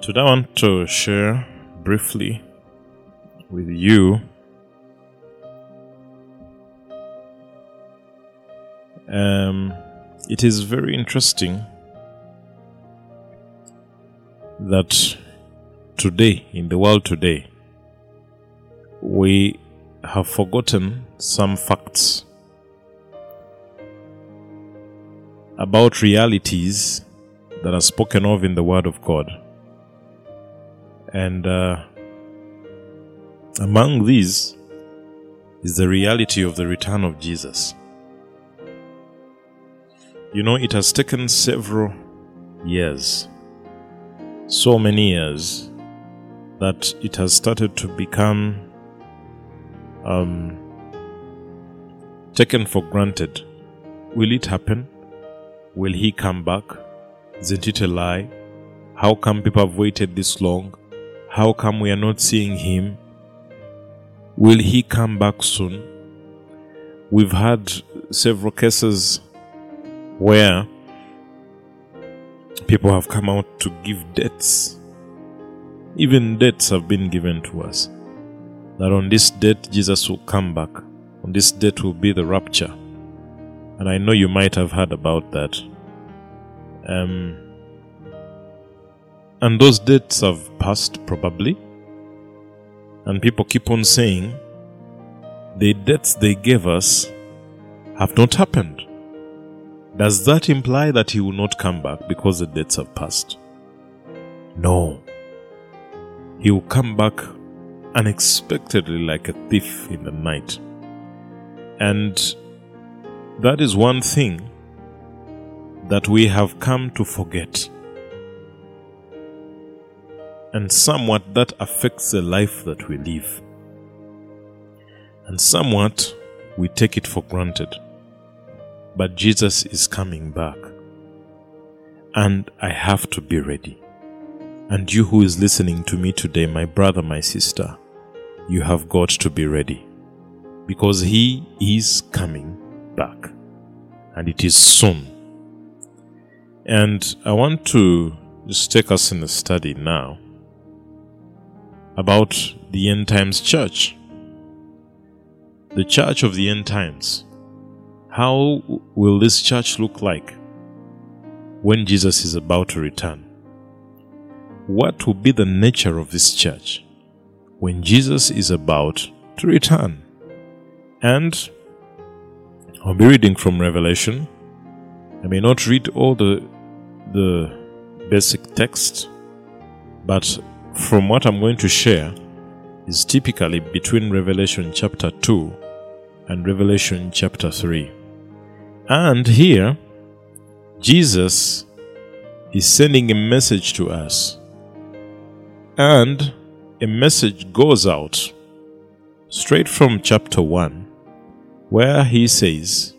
Today I want to share briefly with you it is very interesting that today, in the world today, we have forgotten some facts about realities that are spoken of in the Word of God. And among these is the reality of the return of Jesus. You know, it has taken several years, so many years, that it has started to become taken for granted. Will it happen? Will he come back? Isn't it a lie? How come people have waited this long? How come we are not seeing him? Will he come back soon? We've had several cases where people have come out to give dates. Even dates have been given to us. That on this date, Jesus will come back. On this date will be the rapture. And I know you might have heard about that. And those dates have passed, probably. And people keep on saying, the dates they gave us have not happened. Does that imply that he will not come back because the dates have passed? No. He will come back unexpectedly like a thief in the night. And that is one thing that we have come to forget. And somewhat that affects the life that we live. And somewhat we take it for granted. But Jesus is coming back. And I have to be ready. And you who is listening to me today, my brother, my sister, you have got to be ready. Because he is coming back. And it is soon. And I want to just take us in a study now about the end times church. The church of the end times. How will this church look like when Jesus is about to return? What will be the nature of this church when Jesus is about to return? And I'll be reading from Revelation. I may not read all the basic text, but from what I'm going to share is typically between Revelation chapter 2 and Revelation chapter 3. And here, Jesus is sending a message to us. And a message goes out straight from chapter 1, where he says,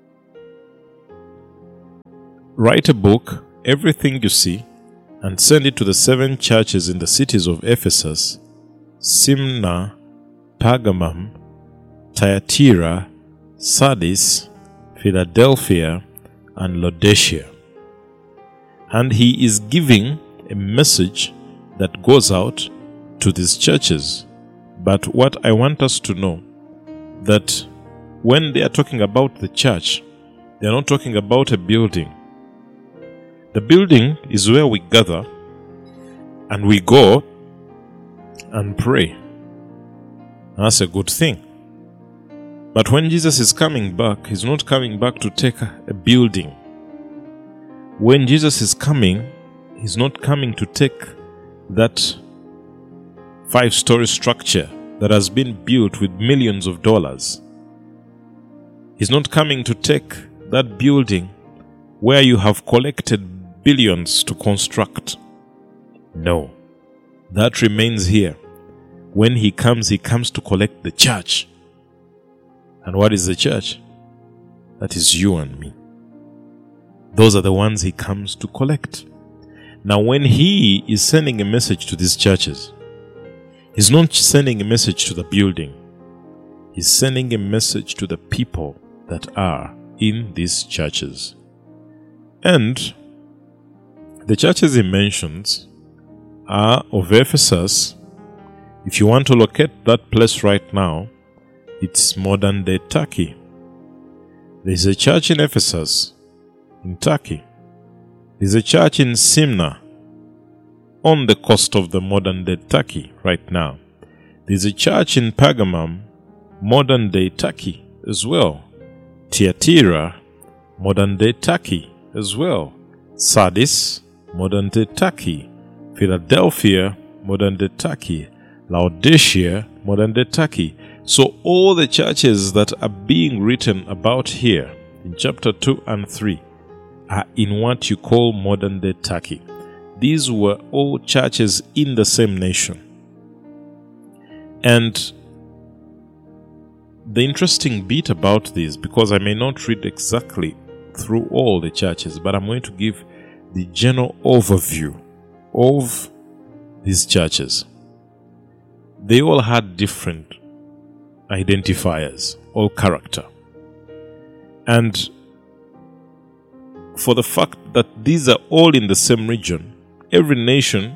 write a book, everything you see, and send it to the 7 churches in the cities of Ephesus, Smyrna, Pergamum, Thyatira, Sardis, Philadelphia, and Laodicea. And he is giving a message that goes out to these churches. But what I want us to know, that when they are talking about the church, they are not talking about a building. The building is where we gather and we go and pray. That's a good thing. But when Jesus is coming back, he's not coming back to take a building. When Jesus is coming, he's not coming to take that 5-story structure that has been built with millions of dollars. He's not coming to take that building where you have collected billions to construct. No. That remains here. When he comes to collect the church. And what is the church? That is you and me. Those are the ones he comes to collect. Now, when he is sending a message to these churches, he's not sending a message to the building. He's sending a message to the people that are in these churches. And the churches he mentions of Ephesus, if you want to locate that place right now, it's modern-day Turkey. There's a church in Ephesus, in Turkey. There's a church in Smyrna, on the coast of the modern-day Turkey right now. There's a church in Pergamum, modern-day Turkey as well. Thyatira, modern-day Turkey as well. Sardis, modern-day Turkey. Philadelphia, modern-day Turkey. Laodicea, modern-day Turkey. So all the churches that are being written about here in chapter 2 and 3 are in what you call modern-day Turkey. These were all churches in the same nation. And the interesting bit about this, because I may not read exactly through all the churches, but I'm going to give the general overview of these churches. They all had different identifiers, all character. And for the fact that these are all in the same region, every nation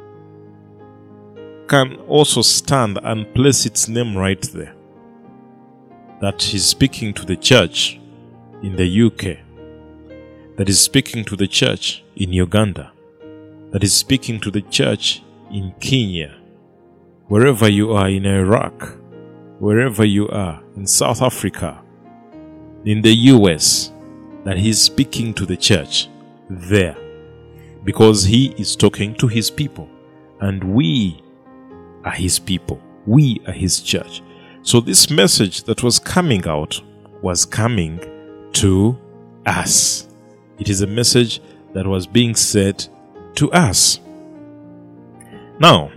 can also stand and place its name right there. That he's speaking to the church in the UK, that is speaking to the church in Uganda, that is speaking to the church in Kenya, wherever you are, in Iraq, wherever you are, in South Africa, in the US, that he's speaking to the church there, because he is talking to his people, and we are his people, we are his church. So this message that was coming out was coming to us. It is a message that was being said to us. Now,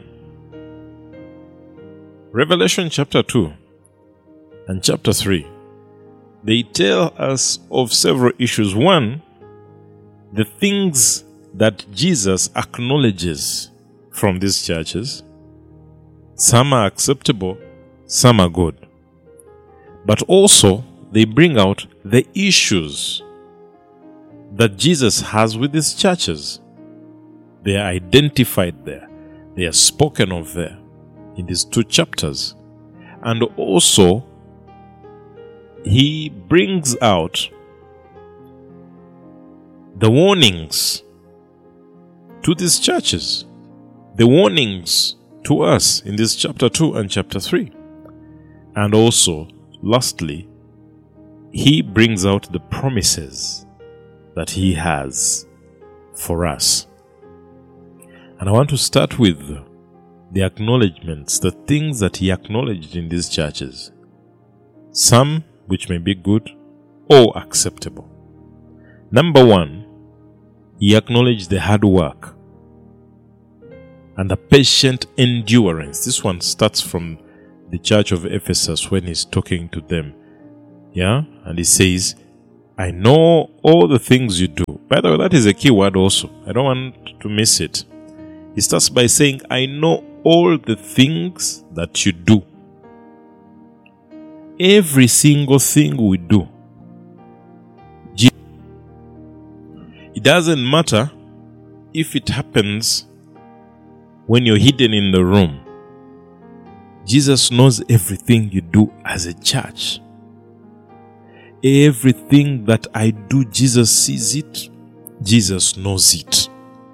Revelation chapter 2 and chapter 3, they tell us of several issues. One, the things that Jesus acknowledges from these churches. Some are acceptable, some are good. But also, they bring out the issues that Jesus has with these churches. They are identified there. They are spoken of there in these two chapters. And also, he brings out the warnings to these churches, the warnings to us in this chapter 2 and chapter 3. And also, lastly, he brings out the promises that he has for us. And I want to start with the acknowledgements, the things that he acknowledged in these churches. Some which may be good or acceptable. Number one, he acknowledged the hard work and the patient endurance. This one starts from the church of Ephesus when he's talking to them. Yeah? And he says, I know all the things you do. By the way, that is a key word also. I don't want to miss it. He starts by saying, I know all the things that you do. Every single thing we do. It doesn't matter if it happens when you're hidden in the room. Jesus knows everything you do as a church. Everything that I do, Jesus sees it. Jesus knows it.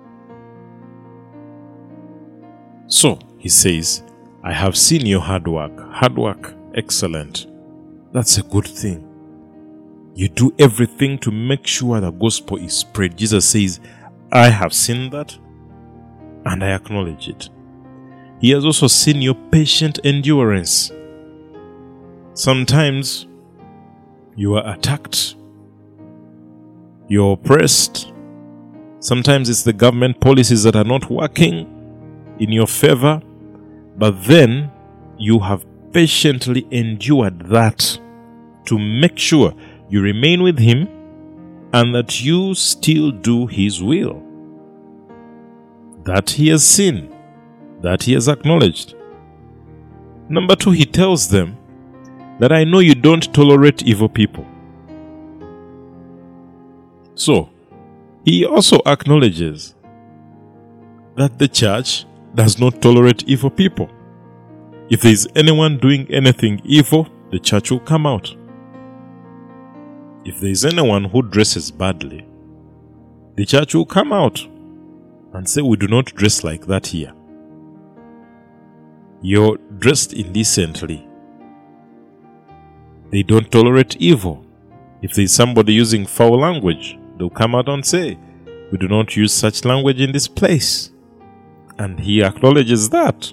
So, he says, I have seen your hard work. Hard work, excellent. That's a good thing. You do everything to make sure the gospel is spread. Jesus says, I have seen that and I acknowledge it. He has also seen your patient endurance. Sometimes you are attacked, you're oppressed. Sometimes it's the government policies that are not working in your favor, but then you have patiently endured that to make sure you remain with him and that you still do his will. That he has seen, that he has acknowledged. Number two, he tells them that I know you don't tolerate evil people. So, he also acknowledges that the church does not tolerate evil people. If there is anyone doing anything evil, the church will come out. If there is anyone who dresses badly, the church will come out and say, we do not dress like that here. You're dressed indecently. They don't tolerate evil. If there is somebody using foul language, they'll come out and say, we do not use such language in this place. And he acknowledges that.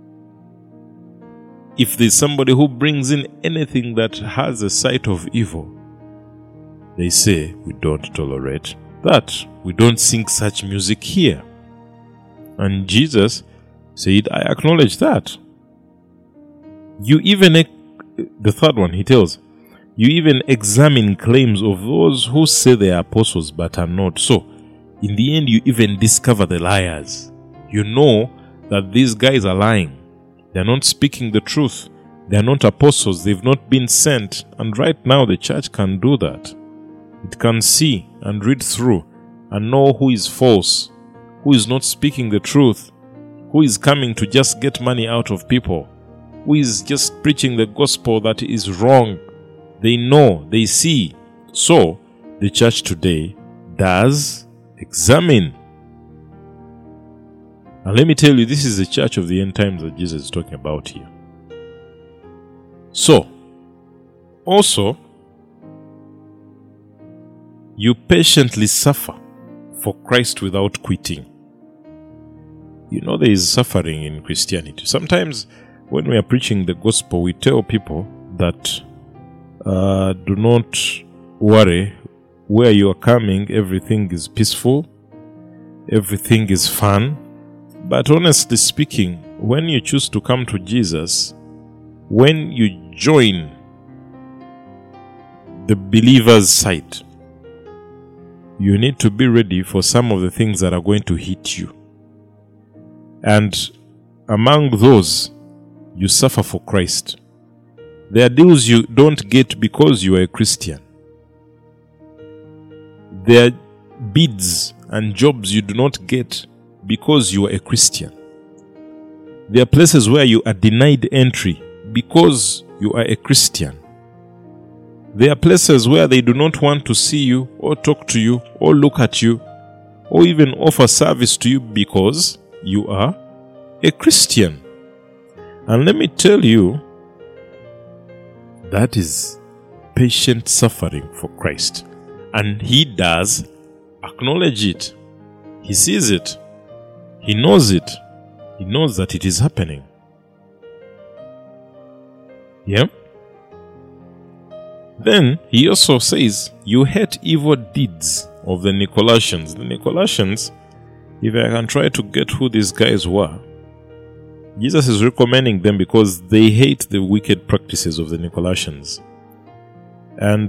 If there's somebody who brings in anything that has a sight of evil, they say, we don't tolerate that. We don't sing such music here. And Jesus said, I acknowledge that. You even, the third one, he tells, you even examine claims of those who say they are apostles but are not. So, in the end, you even discover the liars. You know that these guys are lying. They're not speaking the truth. They're not apostles. They've not been sent. And right now, the church can do that. It can see and read through and know who is false, who is not speaking the truth, who is coming to just get money out of people, who is just preaching the gospel that is wrong. They know, they see. So, the church today does examine. And let me tell you, this is the church of the end times that Jesus is talking about here. So, also, you patiently suffer for Christ without quitting. You know, there is suffering in Christianity. Sometimes when we are preaching the gospel, we tell people that do not worry, where you are coming, everything is peaceful, everything is fun. But honestly speaking, when you choose to come to Jesus, when you join the believer's side, you need to be ready for some of the things that are going to hit you. And among those, you suffer for Christ. There are deals you don't get because you are a Christian. There are bids and jobs you do not get because you are a Christian. There are places where you are denied entry because you are a Christian. There are places where they do not want to see you or talk to you or look at you or even offer service to you because you are a Christian. And let me tell you, that is patient suffering for Christ. And he does acknowledge it. He sees it. He knows it. He knows that it is happening. Yeah? Then he also says, you hate evil deeds of the Nicolaitans. The Nicolaitans, if I can try to get who these guys were, Jesus is recommending them because they hate the wicked practices of the Nicolaitans. And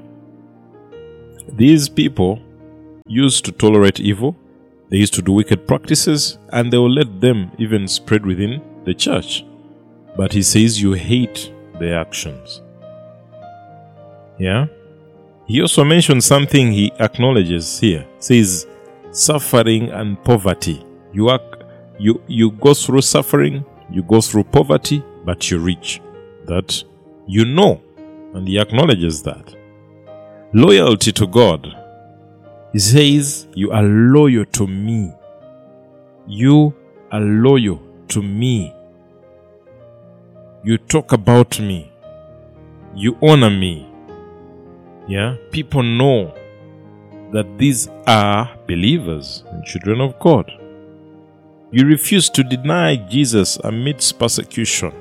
these people used to tolerate evil, they used to do wicked practices, and they will let them even spread within the church. But he says you hate their actions. Yeah? He also mentions something he acknowledges here. Says suffering and poverty. You go through suffering, you go through poverty, but you're rich. That you know, and he acknowledges that. Loyalty to God. He says, you are loyal to me. You are loyal to me. You talk about me. You honor me. Yeah? People know that these are believers and children of God. You refuse to deny Jesus amidst persecution.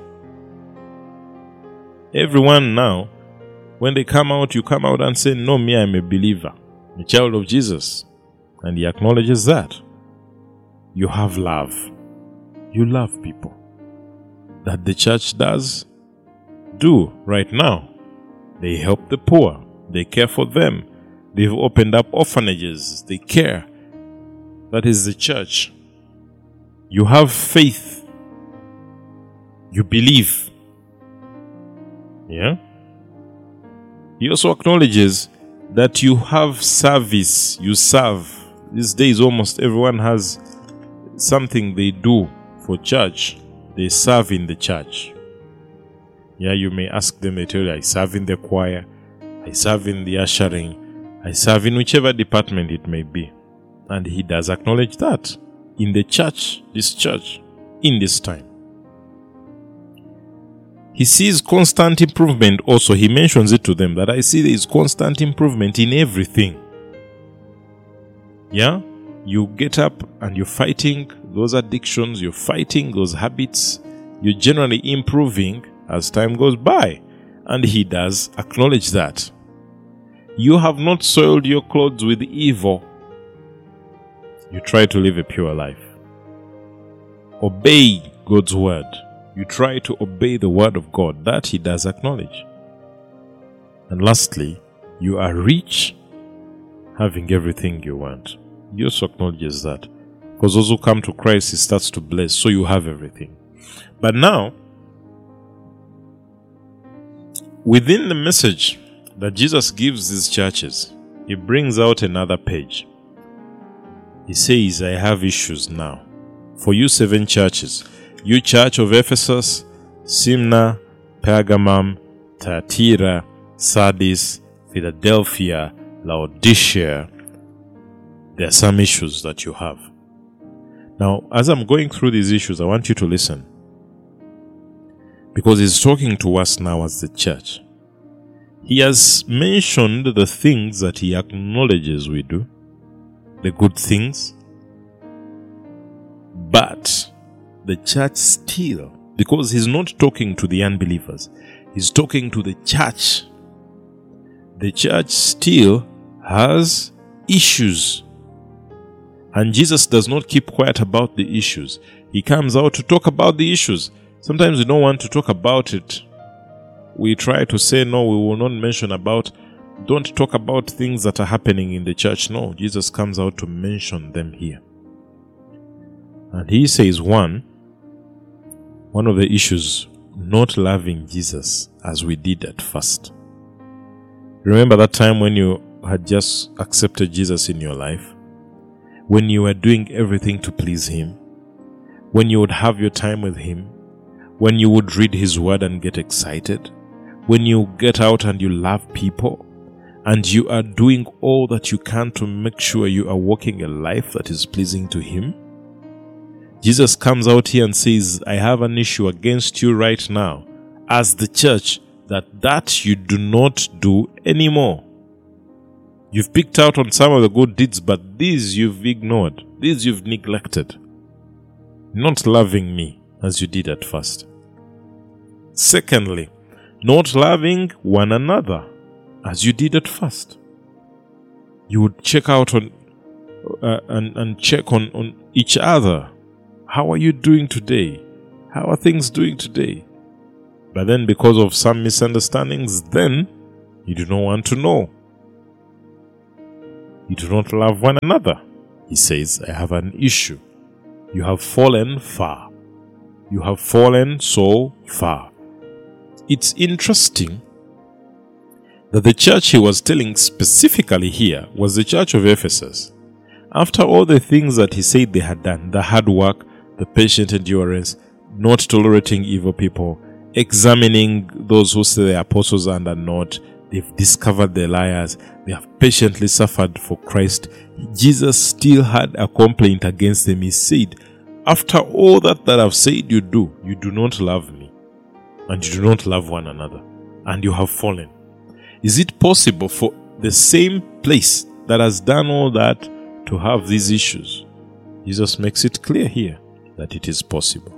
Everyone now, when they come out, you come out and say, no, me, I'm a believer, a child of Jesus. And he acknowledges that. You have love. You love people. That the church does do right now. They help the poor. They care for them. They've opened up orphanages. They care. That is the church. You have faith. You believe. Yeah? He also acknowledges that you have service. You serve. These days almost everyone has something they do for church, they serve in the church. Yeah, you may ask them, they tell you, I serve in the choir, I serve in the ushering, I serve in whichever department it may be. And he does acknowledge that in the church, in this time. He sees constant improvement also. He mentions it to them that I see there is constant improvement in everything. Yeah? You get up and you're fighting those addictions, you're fighting those habits, you're generally improving as time goes by. And he does acknowledge that. You have not soiled your clothes with evil. You try to live a pure life. Obey God's word. You try to obey the word of God. That he does acknowledge. And lastly, you are rich, having everything you want. He also acknowledges that. Because those who come to Christ, he starts to bless, so you have everything. But now, within the message that Jesus gives these churches, he brings out another page. He says, I have issues now. For you 7 churches, you church of Ephesus, Smyrna, Pergamum, Thyatira, Sardis, Philadelphia, Laodicea, there are some issues that you have. Now, as I'm going through these issues, I want you to listen. Because he's talking to us now as the church. He has mentioned the things that he acknowledges we do, the good things. But the church still, because he's not talking to the unbelievers, he's talking to the church. The church still has issues. And Jesus does not keep quiet about the issues. He comes out to talk about the issues. Sometimes we don't want to talk about it. We try to say, no, we will not mention about, don't talk about things that are happening in the church. No, Jesus comes out to mention them here. And he says, one of the issues, not loving Jesus as we did at first. Remember that time when you had just accepted Jesus in your life? When you were doing everything to please him? When you would have your time with him? When you would read his word and get excited? When you get out and you love people? And you are doing all that you can to make sure you are walking a life that is pleasing to him? Jesus comes out here and says, I have an issue against you right now as the church that you do not do anymore. You've picked out on some of the good deeds, but these you've ignored. These you've neglected. Not loving me as you did at first. Secondly, not loving one another as you did at first. You would check out on and check on each other. How are you doing today? How are things doing today? But then because of some misunderstandings, then you do not want to know. You do not love one another. He says, I have an issue. You have fallen far. You have fallen so far. It's interesting that the church he was telling specifically here was the church of Ephesus. After all the things that he said they had done, the hard work, the patient endurance, not tolerating evil people, examining those who say they're apostles and are not, they've discovered the liars, they have patiently suffered for Christ. Jesus still had a complaint against them. He said, after all that I've said you do not love me, and you do not love one another, and you have fallen. Is it possible for the same place that has done all that to have these issues? Jesus makes it clear here that it is possible.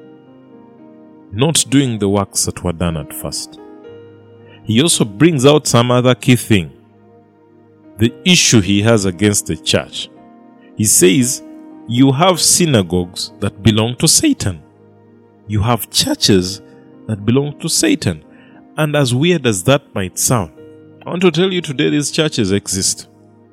Not doing the works that were done at first. He also brings out some other key thing. The issue he has against the church. He says, you have synagogues that belong to Satan. You have churches that belong to Satan. And as weird as that might sound, I want to tell you today these churches exist.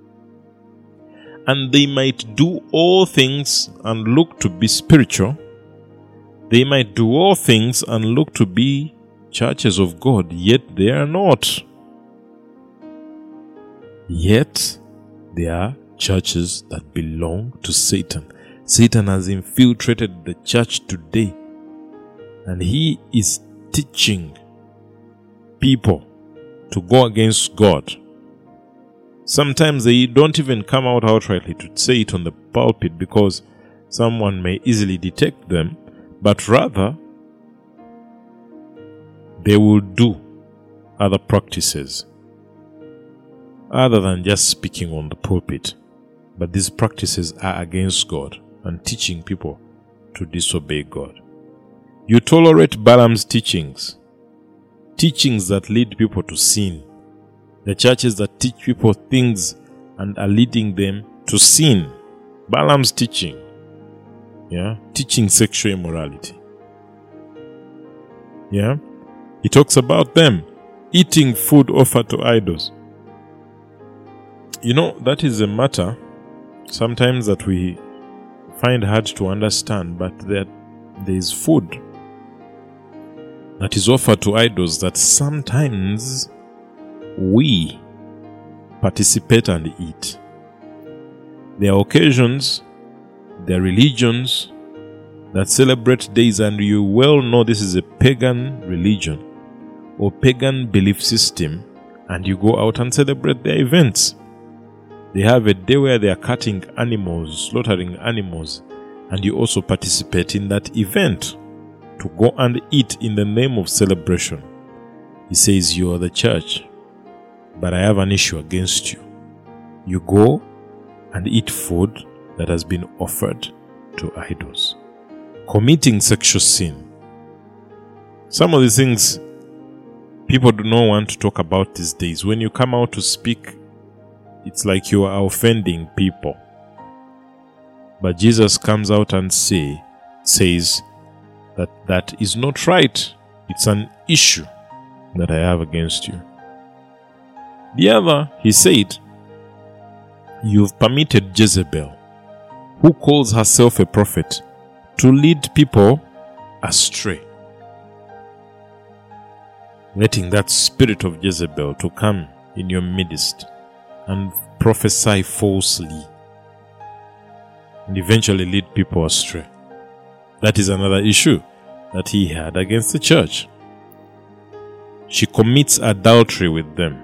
And they might do all things and look to be spiritual. They might do all things and look to be churches of God, yet they are not. Yet they are churches that belong to Satan. Satan has infiltrated the church today, and he is teaching people to go against God. Sometimes they don't even come out outrightly to say it on the pulpit because someone may easily detect them, but rather they will do other practices other than just speaking on the pulpit. But these practices are against God and teaching people to disobey God. You tolerate Balaam's teachings that lead people to sin. The churches that teach people things and are leading them to sin. Balaam's teaching. Teaching sexual immorality. He talks about them eating food offered to idols. That is a matter sometimes that we find hard to understand, but there is food that is offered to idols that sometimes we participate and eat. There are occasions, there are religions that celebrate days, and you well know this is a pagan religion or pagan belief system, and you go out and celebrate their events. They have a day where they are cutting animals, slaughtering animals, and you also participate in that event to go and eat in the name of celebration. He says, you are the church, but I have an issue against you. You go and eat food that has been offered to idols. Committing sexual sin. Some of the things people do not want to talk about these days. When you come out to speak, it's like you are offending people. But Jesus comes out and says that is not right. It's an issue that I have against you. The other, he said, you've permitted Jezebel, who calls herself a prophet, to lead people astray. Letting that spirit of Jezebel to come in your midst and prophesy falsely and eventually lead people astray. That is another issue that he had against the church. She commits adultery with them,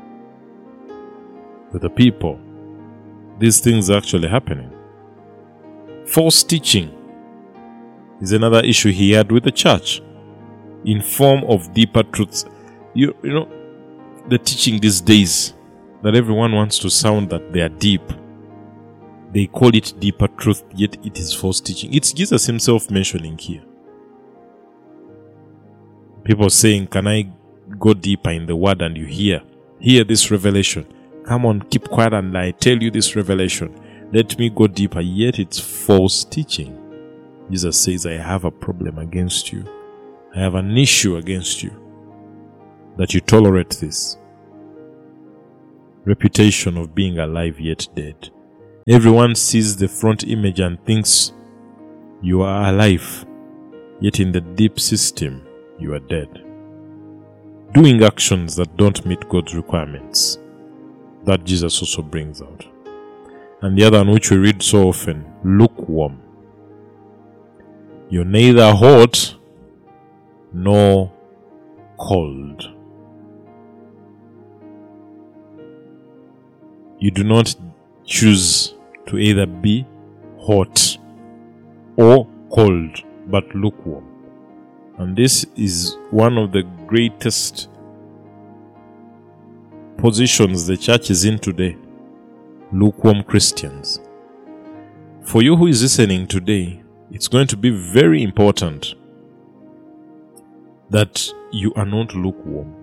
with the people. These things are actually happening. False teaching is another issue he had with the church in form of deeper truths. You know, the teaching these days that everyone wants to sound that they are deep. They call it deeper truth, yet it is false teaching. It's Jesus himself mentioning here. People saying, can I go deeper in the word? And you hear this revelation. Come on, keep quiet and I tell you this revelation. Let me go deeper, yet it's false teaching. Jesus says, I have a problem against you. I have an issue against you, that you tolerate this. Reputation of being alive yet dead. Everyone sees the front image and thinks you are alive, yet in the deep system you are dead. Doing actions that don't meet God's requirements. That Jesus also brings out. And the other one which we read so often, lukewarm. You're neither hot nor cold. You do not choose to either be hot or cold, but lukewarm. And this is one of the greatest positions the church is in today. Lukewarm Christians. For you who is listening today, it's going to be very important that you are not lukewarm.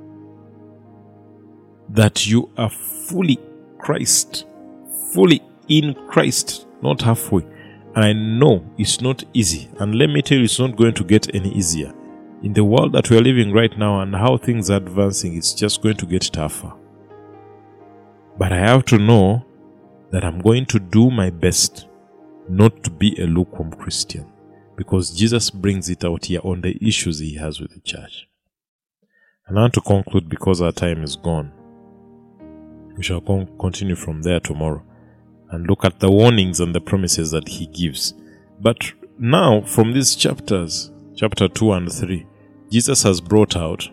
That you are fully Christ. Fully in Christ, not halfway. And I know it's not easy. And let me tell you, it's not going to get any easier. In the world that we are living right now and how things are advancing, it's just going to get tougher. But I have to know that I'm going to do my best not to be a lukewarm Christian, because Jesus brings it out here on the issues he has with the church. And I want to conclude because our time is gone. We shall continue from there tomorrow and look at the warnings and the promises that he gives But now, from these chapters, chapter 2 and 3, Jesus has brought out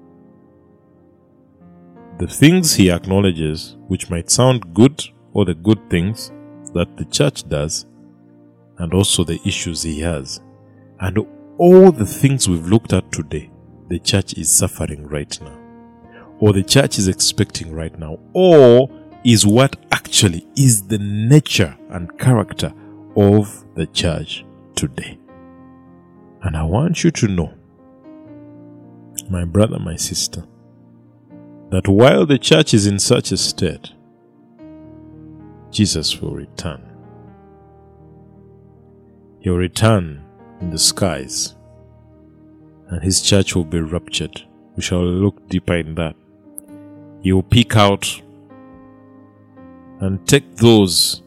the things he acknowledges, which might sound good, or the good things that the church does, and also the issues he has. And all the things we've looked at today, the church is suffering right now, or the church is expecting right now, or is what actually is the nature and character of the church today. And I want you to know, my brother, my sister, that while the church is in such a state, Jesus will return. He will return in the skies, and his church will be raptured. We shall look deeper in that. He will pick out and take those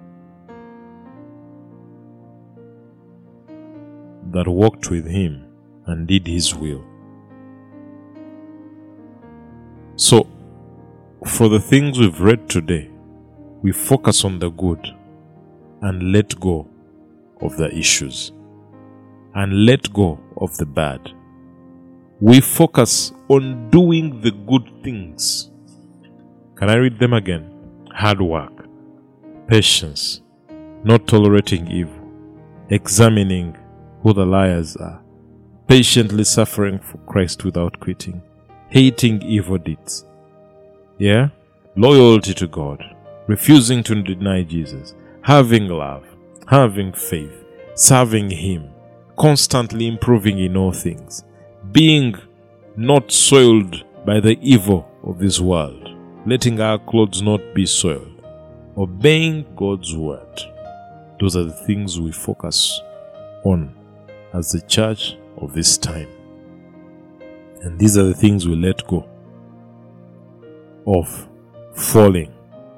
that walked with him and did his will. So, for the things we've read today, we focus on the good and let go of the issues and let go of the bad. We focus on doing the good things. Can I read them again? Hard work, patience, not tolerating evil, examining who the liars are, patiently suffering for Christ without quitting, hating evil deeds. Yeah? Loyalty to God, refusing to deny Jesus, having love, having faith, serving him, constantly improving in all things, being not soiled by the evil of this world, letting our clothes not be soiled, obeying God's word. Those are the things we focus on as the church of this time. And these are the things we let go of falling.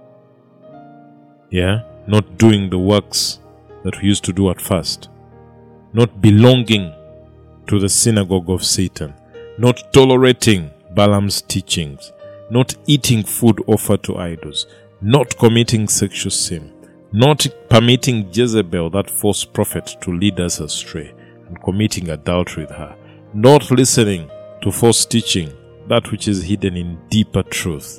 Yeah? Not doing the works that we used to do at first. Not belonging to the synagogue of Satan. Not tolerating Balaam's teachings. Not eating food offered to idols. Not committing sexual sin. Not permitting Jezebel, that false prophet, to lead us astray and committing adultery with her. Not listening to false teaching, that which is hidden in deeper truth.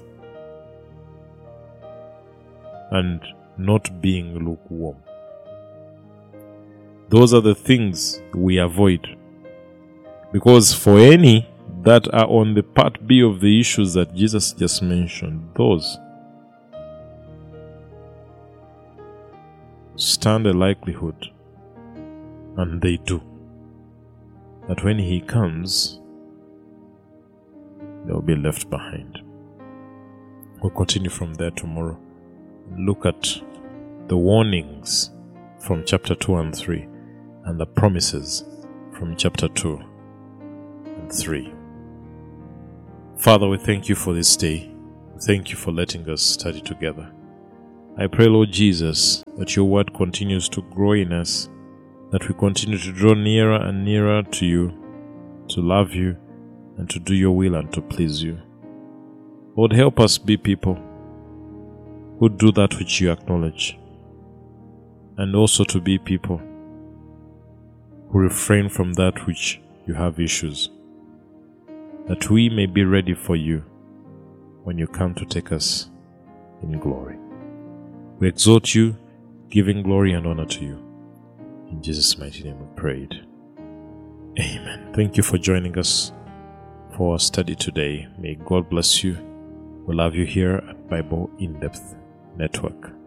And not being lukewarm. Those are the things we avoid. Because for any that are on the part B of the issues that Jesus just mentioned, those stand a likelihood, and they do, that when he comes, they will be left behind. We'll continue from there tomorrow. Look at the warnings from chapter 2 and 3 and the promises from chapter 2 and 3. Father, we thank you for this day. Thank you for letting us study together. I pray, Lord Jesus, that your word continues to grow in us, that we continue to draw nearer and nearer to you, to love you, and to do your will and to please you. Lord, help us be people who do that which you acknowledge, and also to be people who refrain from that which you have issues, that we may be ready for you when you come to take us in glory. We exhort you, giving glory and honor to you. In Jesus' mighty name we prayed. Amen. Thank you for joining us for our study today. May God bless you. We love you here at Bible In Depth Network.